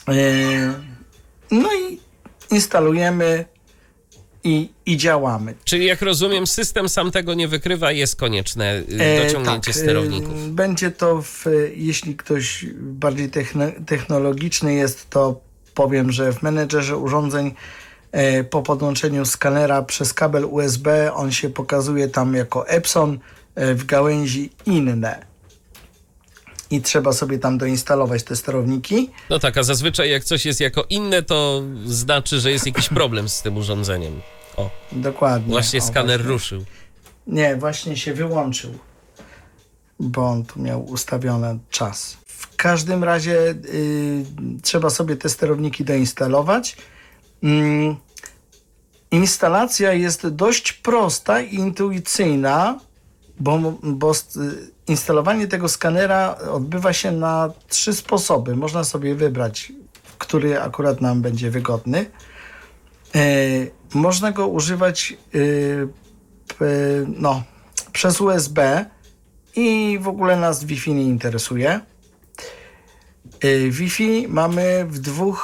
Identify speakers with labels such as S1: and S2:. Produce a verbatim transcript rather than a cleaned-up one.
S1: No i instalujemy i, i działamy.
S2: Czyli jak rozumiem, system sam tego nie wykrywa i jest konieczne dociągnięcie
S1: e, tak,
S2: sterowników.
S1: Będzie to, w, jeśli ktoś bardziej technologiczny jest, to powiem, że w menedżerze urządzeń e, po podłączeniu skanera przez kabel U S B on się pokazuje tam jako Epson e, w gałęzi inne. I trzeba sobie tam doinstalować te sterowniki.
S2: No tak, a zazwyczaj jak coś jest jako inne, to znaczy, że jest jakiś problem z tym urządzeniem. O,
S1: dokładnie.
S2: Właśnie
S1: o,
S2: skaner
S1: właśnie.
S2: ruszył.
S1: Nie, właśnie się wyłączył, bo on tu miał ustawiony czas. W każdym razie y, trzeba sobie te sterowniki doinstalować. Y, instalacja jest dość prosta i intuicyjna, bo, bo instalowanie tego skanera odbywa się na trzy sposoby. Można sobie wybrać, który akurat nam będzie wygodny. Y, można go używać y, p, no, przez U S B i w ogóle nas Wi-Fi nie interesuje. Y, Wi-Fi mamy w dwóch